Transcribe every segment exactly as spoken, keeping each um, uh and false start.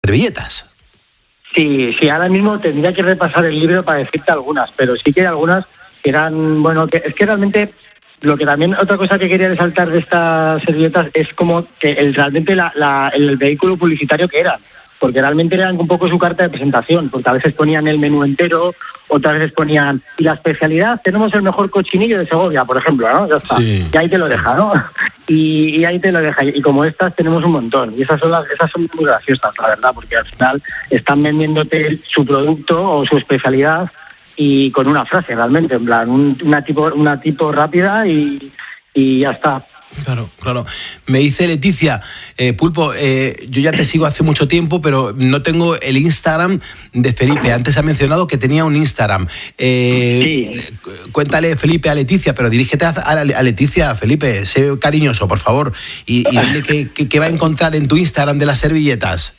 servilletas. Sí, sí, ahora mismo tendría que repasar el libro para decirte algunas, pero sí que hay algunas que eran, bueno, que, es que realmente lo que también, otra cosa que quería resaltar de estas servilletas es como que el, realmente la, la, el vehículo publicitario que eran, porque realmente eran un poco su carta de presentación, porque a veces ponían el menú entero, otras veces ponían, y la especialidad, tenemos el mejor cochinillo de Segovia, por ejemplo, ¿no? Ya está, Sí, y ahí te lo sí. deja, ¿no? Y, y ahí te lo deja, y como estas tenemos un montón, y esas son las, esas son muy graciosas, la verdad, porque al final están vendiéndote su producto o su especialidad y con una frase realmente, en plan, un, una tipo una tipo rápida y, y ya está. Claro, claro. Me dice Leticia, eh, Pulpo, eh, yo ya te sigo hace mucho tiempo, pero no tengo el Instagram de Felipe. Antes ha mencionado que tenía un Instagram. Eh, Sí. Cuéntale, Felipe, a Leticia, pero dirígete a, a, a Leticia, Felipe, sé cariñoso, por favor, y, y dile que, que, que va a encontrar en tu Instagram de las servilletas.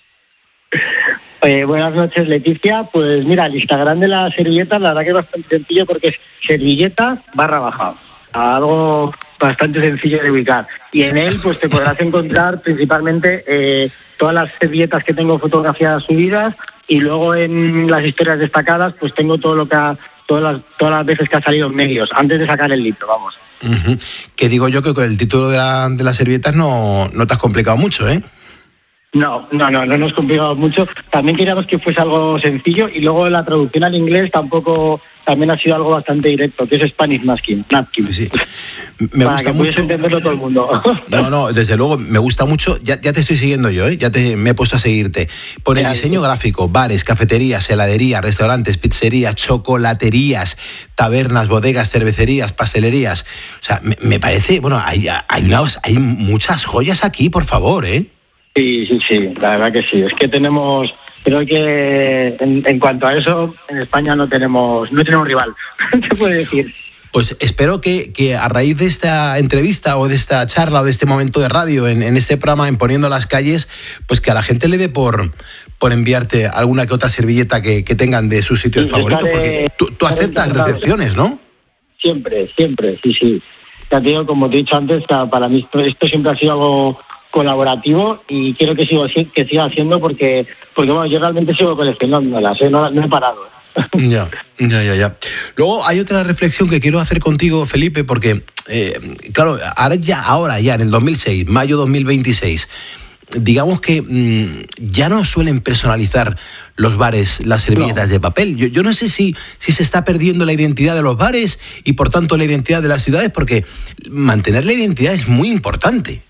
Eh, buenas noches, Leticia. Pues mira, el Instagram de las servilletas, la verdad que es bastante sencillo porque es servilletas barra baja. Algo bastante sencillo de ubicar. Y en él pues te podrás encontrar principalmente eh, todas las servilletas que tengo fotografiadas subidas, y luego en las historias destacadas pues tengo todo lo que ha, todas las todas las veces que ha salido en medios, antes de sacar el libro, vamos. Uh-huh. Que digo yo que con el título de, la, de las servilletas no, no te has complicado mucho, ¿eh? No, no, no, no nos complicamos mucho. También queríamos que fuese algo sencillo, y luego la traducción al inglés tampoco, también ha sido algo bastante directo, que es Spanish Napkin. napkin. Sí. Me Para gusta que pudiese mucho. entenderlo todo el mundo. No, no, desde luego, me gusta mucho. Ya, ya te estoy siguiendo yo, ¿eh? Ya te, me he puesto a seguirte. Pone Ya, diseño gráfico, bares, cafeterías, heladerías, restaurantes, pizzerías, chocolaterías, tabernas, bodegas, cervecerías, pastelerías. O sea, me, me parece, bueno, hay, hay, unas, hay muchas joyas aquí, por favor, ¿eh? Sí, sí, sí, la verdad que sí. Es que tenemos, creo que en, en cuanto a eso, en España no tenemos, no tenemos rival, se puede decir. Pues espero que, que a raíz de esta entrevista o de esta charla o de este momento de radio en, en este programa, en Poniendo las Calles, pues que a la gente le dé por, por enviarte alguna que otra servilleta que, que tengan de sus sitios Sí, favoritos, estaré- porque tú, tú estaré aceptas encantado. recepciones, ¿no? Siempre, siempre, sí, sí. Ya te digo, como te he dicho antes, que para mí esto, esto siempre ha sido algo colaborativo, y quiero que sigo así- que siga siendo porque porque bueno, yo realmente sigo coleccionándolas, ¿eh? no, no he parado. Ya, ya, ya, ya. Luego hay otra reflexión que quiero hacer contigo, Felipe, porque, eh, claro, ahora ya, ahora ya, en el dos mil seis, mayo dos mil veintiséis, digamos que mmm, ya no suelen personalizar los bares las servilletas No. de papel. Yo, yo no sé si, si se está perdiendo la identidad de los bares y, por tanto, la identidad de las ciudades, porque mantener la identidad es muy importante.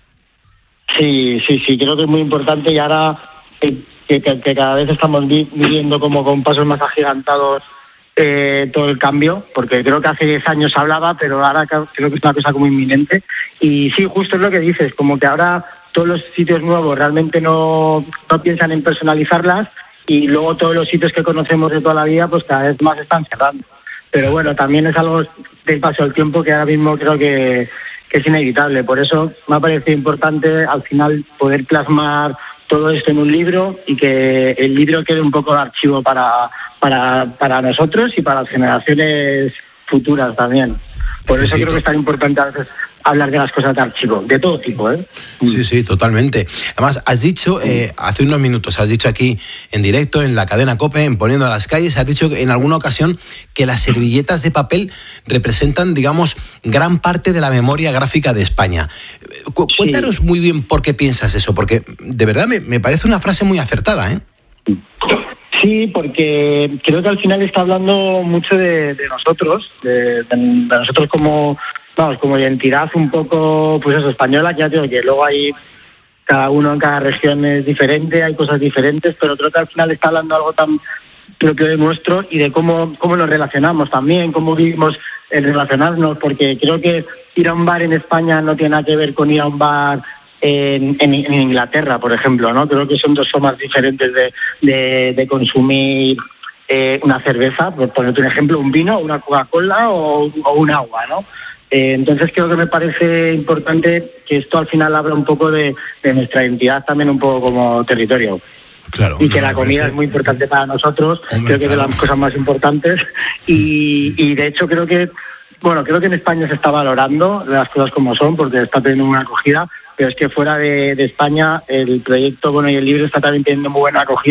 Sí, sí, sí, creo que es muy importante, y ahora que, que, que cada vez estamos vi- viviendo como con pasos más agigantados eh, todo el cambio, porque creo que hace diez años se hablaba, pero ahora ca- creo que es una cosa como inminente. Y sí, justo es lo que dices, como que ahora todos los sitios nuevos realmente no, no piensan en personalizarlas, y luego todos los sitios que conocemos de toda la vida pues cada vez más están cerrando. Pero bueno, también es algo del paso del tiempo que ahora mismo creo que, que es inevitable. Por eso me ha parecido importante al final poder plasmar todo esto en un libro, y que el libro quede un poco de archivo para, para, para nosotros y para las generaciones futuras también. Por eso Sí, creo que es tan importante a veces hablar de las cosas de archivo, de todo tipo, ¿eh? Sí, sí, totalmente. Además, has dicho, eh, hace unos minutos, has dicho aquí en directo, en la cadena COPE, en Poniendo las Calles, has dicho en alguna ocasión que las servilletas de papel representan, digamos, gran parte de la memoria gráfica de España. Cu- Sí. Cuéntanos muy bien por qué piensas eso, porque de verdad me, me parece una frase muy acertada, ¿eh? Sí, porque creo que al final está hablando mucho de, de nosotros, de, de- de nosotros como, vamos, como identidad un poco, pues eso, española, que ya te digo que luego hay, cada uno en cada región es diferente, hay cosas diferentes, pero creo que al final está hablando algo tan propio de nuestro, y de cómo, cómo nos relacionamos también, cómo vivimos el relacionarnos, porque creo que ir a un bar en España no tiene nada que ver con ir a un bar en, en, en Inglaterra, por ejemplo, ¿no? Creo que son dos formas diferentes de, de, de consumir eh, una cerveza, por ponerte un ejemplo, un vino, una Coca-Cola o, o un agua, ¿no? Eh, entonces creo que me parece importante que esto al final habla un poco de, de nuestra identidad también un poco como territorio. Claro. Y que no, la me comida parece- es muy importante para nosotros, Hombre, creo que es de claro. las cosas más importantes, y, y de hecho creo que, bueno, creo que en España se está valorando las cosas como son, porque está teniendo una acogida, pero es que fuera de, de España el proyecto, bueno, y el libro está también teniendo muy buena acogida.